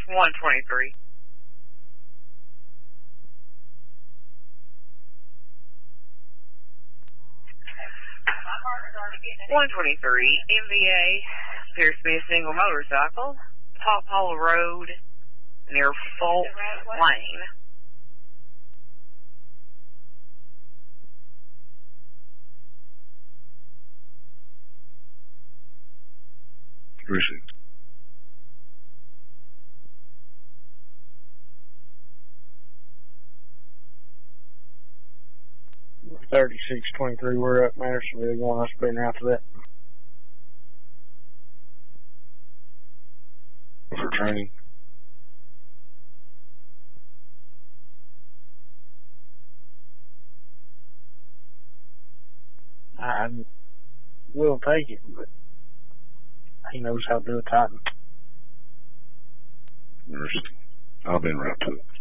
123. 123, MVA, appears to be a single motorcycle, Top Hollow Road, near Folk Lane. Receive. 3623, we're up Madisonville, going us been after that. For training. I will take it, but he knows how to do a Titan. I'll be en route to it.